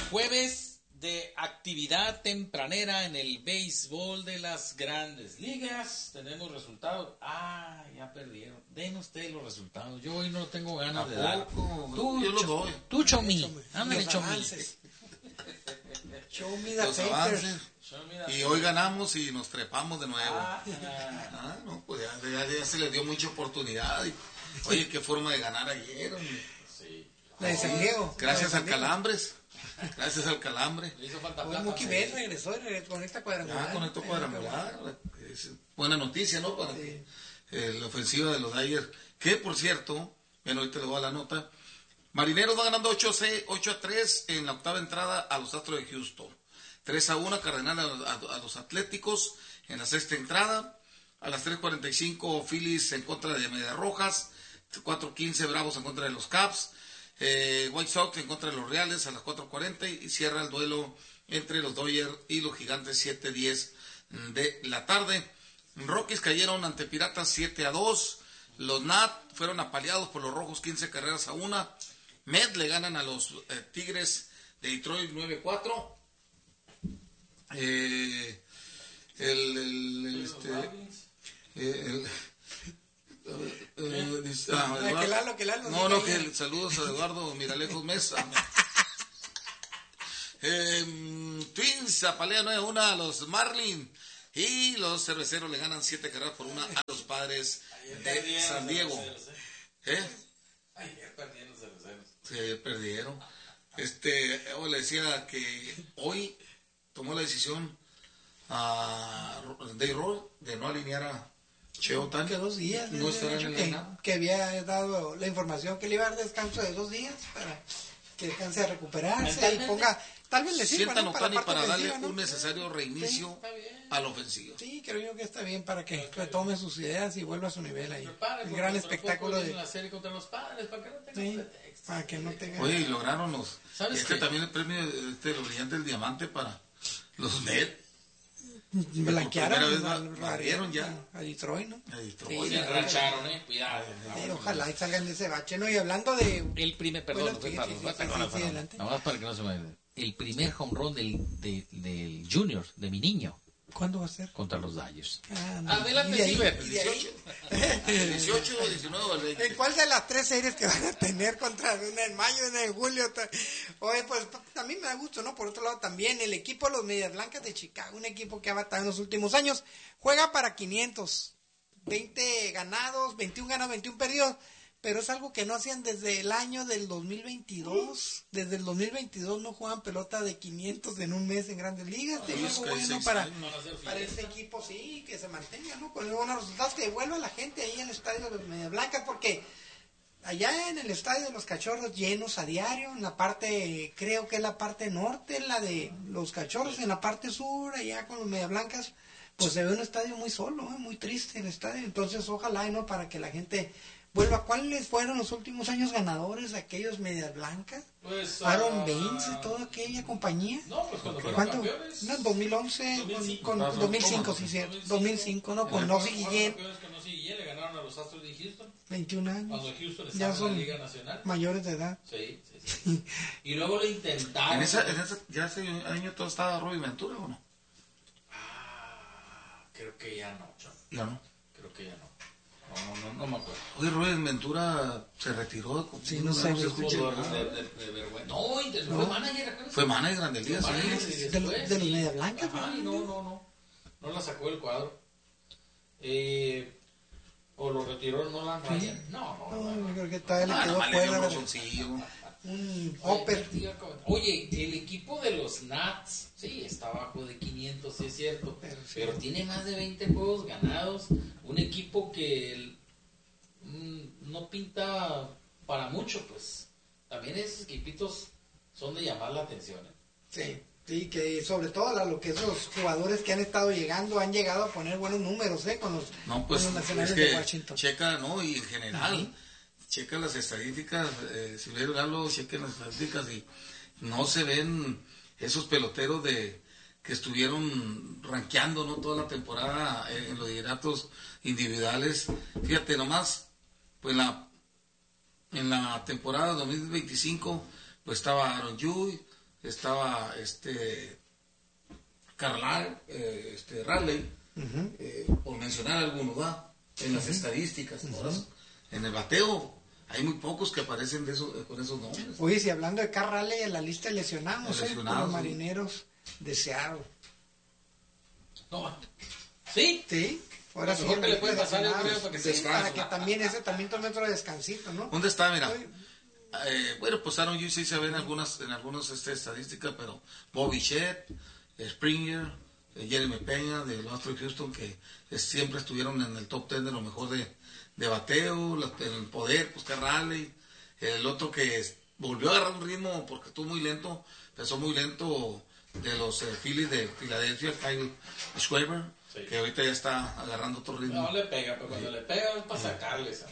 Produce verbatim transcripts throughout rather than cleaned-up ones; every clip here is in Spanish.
Jueves de actividad tempranera en el béisbol de las Grandes Ligas. Tenemos resultados. Ah, ya perdieron. Den ustedes los resultados. Yo hoy no tengo ganas de dar. Tú, yo los doy. Tú, Chomi. Ándale, Chomi. Show me the Los papers. avances. Y hoy ganamos y nos trepamos de nuevo. Ah, ah no, pues ya, ya, ya se les dio mucha oportunidad. Y, oye, qué forma de ganar ayer, hombre. Sí. La de San Diego. Gracias al Calambres. Gracias al Calambre. Le hizo falta Hoy plata. Mookie Betts regresó y regresó con esta cuadrangular. Ah, con esto cuadrangular. Es buena noticia, ¿no? Para sí. que, eh, la ofensiva de los Dodgers. Que, por cierto, bueno, ahorita le voy a la nota. Marineros va ganando ocho a tres en la octava entrada a los Astros de Houston. tres a uno Cardenales a, a, a los Atléticos en la sexta entrada. A las tres cuarenta y cinco Phillies en contra de Medias Rojas. cuatro quince Bravos en contra de los Cubs. Eh, White Sox en contra de los Reales a las cuatro cuarenta y cierra el duelo entre los Dodgers y los Gigantes siete diez de la tarde. Rockies cayeron ante Piratas siete a dos. Los Nats fueron apaleados por los Rojos quince carreras a una. Mets le ganan a los eh, Tigres de Detroit nueve cuatro. Eh, el, el, el, este, eh, el Eh, dice, ah, Eduardo, que Lalo, que Lalo, no, no, que el, saludos a Eduardo Miralejos Mesa. eh, Twins apalean nueve a uno a los Marlins y los Cerveceros le ganan siete carreras por una a los Padres de San Diego. ¿Eh? Ayer perdieron los Cerveceros. Sí, ayer perdieron. Este, yo le decía que hoy tomó la decisión a Dave Roll de no alinear a Cheo Tan, que dos días no estará en el que, ganado. que había dado la información que le iba a dar descanso de dos días para que descanse a recuperarse y ponga, tal vez le sirva, sientan ¿no? para, para, para darle ofensiva, ¿no? un necesario reinicio sí, a la ofensiva. Sí, creo yo que está bien para que retome sus ideas y vuelva a su nivel ahí. Padres, el gran espectáculo de la serie contra los Padres para que no tenga sí, pretextos. para que no tenga. Oye, y lograron los ¿sabes este qué? también el premio este los brillantes del diamante para los Mets. Blanquearon, barrieron ya a Detroit, ¿no? A Detroit. Sí, se rancharon, eh, cuidado. Pero ojalá y salgan de ese bache, ¿no? Y hablando de... El primer, perdón, bueno, sí, sí, sí, perdón, sí, sí, adelante. nada más para que no se me... El primer home run del, de, del Junior, de mi niño, ¿cuándo va a ser? contra los Dodgers. Ah, no. Adelante, Ciber. dieciocho, dieciocho o diecinueve o veinte. ¿En cuál de las tres series que van a tener contra una en mayo, una en julio? Oye, pues a mí me da gusto, ¿no? Por otro lado también, el equipo de los Medias Blancas de Chicago, un equipo que ha batallado en los últimos años, juega para quinientos, veinte ganados, veintiuno ganados, veintiuno perdidos, pero es algo que no hacían desde el año del dos mil veintidós. Desde el dos mil veintidós no juegan pelota de quinientos en un mes en Grandes Ligas. Sí, es algo bueno para, no para este equipo, sí, que se mantenga, ¿no? Con buenos resultados, que vuelva la gente ahí en el estadio de los Medias Blancas, porque allá en el estadio de los Cachorros llenos a diario, en la parte, creo que es la parte norte, la de los Cachorros, en la parte sur, allá con los Medias Blancas, pues se ve un estadio muy solo, ¿eh? Muy triste el estadio. Entonces ojalá, ¿no? Para que la gente vuelva. ¿Cuáles fueron los últimos años ganadores de aquellos Medias Blancas? Pues, Aaron uh, Baines y toda aquella compañía. No, pues cuando fueron ¿Cuánto? campeones. No, dos mil once, dos mil cinco. con, con dos mil cinco, sí, cierto. dos mil cinco, ¿no? Con Ozzie Guillén. Con Ozzie Guillén le ganaron a los Astros de Houston. veintiún años. Cuando Houston Ya estaba en son la Liga Nacional. mayores de edad. Sí, sí, sí. Y luego le intentaron. En esa, en esa, ya hace año todo estaba Robbie Ventura, ¿o no? Ah, creo que ya no, John. Ya no. Creo que ya no. No, no, no, no me acuerdo. Oye, Robbie Ventura se retiró. Sí, no sé, se escucha. De, de, de vergüenza. No, y No. fue manager, ¿acuerdas? Fue manager de Grandes Ligas, Manager, sí. y De, los- después, de los sí. Medias Blancas. Ajá, y no, no, no. No la sacó del cuadro. Eh, o lo retiró Nolan Ryan. No, no, no. No, yo creo que todavía le Ah, quedó nomás le dio un fuera de rozoncillo. un Hopper. Oye, el equipo de los Nats, sí, está abajo de quinientos, sí es cierto, Pero pero, sí. tiene más de veinte juegos ganados. Un equipo que el- mm, no pinta para mucho, pues. También esos equipitos son de llamar la atención. ¿eh? Sí, sí, que sobre todo la- lo que esos jugadores que han estado llegando han llegado a poner buenos números, ¿eh? Con los, No, pues con los nacionales es de que Washington. checa, ¿no? Y en general, Ujú. checa las estadísticas, eh, si ves Galo, chequen las estadísticas y no se ven esos peloteros de que estuvieron rankeando, ¿no? Toda la temporada en, en los lideratos individuales. Fíjate nomás, pues la en la temporada dos mil veinticinco pues estaba Aaron Judge, estaba este Carlisle, eh, este Raleigh, uh-huh. eh, por mencionar algunos, ¿va? En las uh-huh. estadísticas, uh-huh. en el bateo. Hay muy pocos que aparecen de eso, con esos nombres. Oye, si hablando de Carl Raleigh, en la lista de lesionados, lesionados eh, los marineros de Seattle. No, ¿sí? Sí. Ahora sí, que le puede pasar yo creo para que, sí, para que también ese también tome otro descansito, ¿no? ¿Dónde está? Mira. Eh, bueno, pues Aaron Hughes sí se ve en algunas, en algunas este, estadísticas, pero Bobby Shedd, Springer, eh, Jeremy Peña de los Astros de Houston, que eh, siempre estuvieron en el top ten de lo mejor de, de bateo, la, en el poder, pues Carl Raleigh, el otro que es, volvió a agarrar un ritmo porque estuvo muy lento, empezó muy lento de los eh, Phillies de Filadelfia, Kyle Schwarber, sí. que ahorita ya está agarrando otro ritmo. No le pega, pero cuando sí. le pega es para sacarle esa.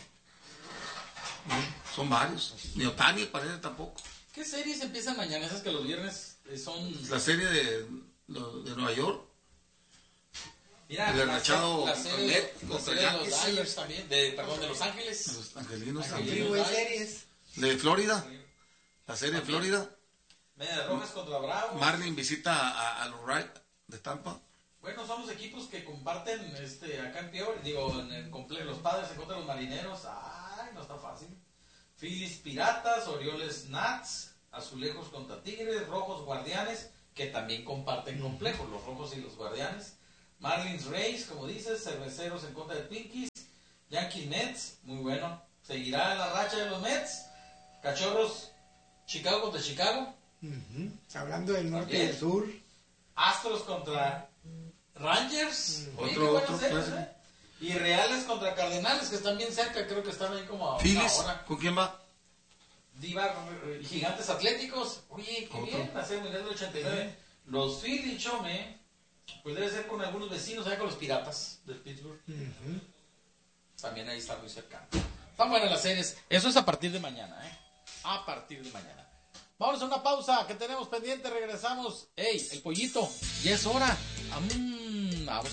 Son varios. Ni Otani parece tampoco. ¿Qué series empiezan mañana? Esas que los viernes son... La serie de, de Nueva York. Mira, el enrachado la serie, Net, la serie de los Dodgers también. De, perdón, de Los Ángeles. Los Angelinos también. series. De Florida. La serie de Florida. Medias Rojas contra Bravos. Marlin visita a, a los Wright de Tampa. Bueno, son los equipos que comparten este acá en Peor, digo, en el complejo, los Padres en contra de los Marineros. Ay, no está fácil. Phillies Piratas, Orioles Nats, Azulejos contra Tigres, Rojos Guardianes, que también comparten complejo, los Rojos y los Guardianes. Marlins Rays, como dices, Cerveceros en contra de Pinkies, Yankees Mets, muy bueno. Seguirá la racha de los Mets. Cachorros, Chicago contra Chicago. Uh-huh. Hablando del norte también. Y del sur. Astros contra Rangers. Uh-huh. Oye, otro, otro series, ¿eh? Y Reales contra Cardenales, que están bien cerca, creo que están ahí como a Phillies, una hora. ¿con quién va? Diva, Gigantes Atléticos. Oye, qué otro. Bien, la serie mundial del ochenta y nueve. Uh-huh. Los Phillies, Chome, pues debe ser con algunos vecinos, allá con los Piratas de Pittsburgh. Uh-huh. También ahí está muy cercano. Están buenas las series. Eso es a partir de mañana, ¿eh? A partir de mañana. Vamos a una pausa que tenemos pendiente, regresamos. ¡Ey, el pollito! Ya es hora. Mm, vamos a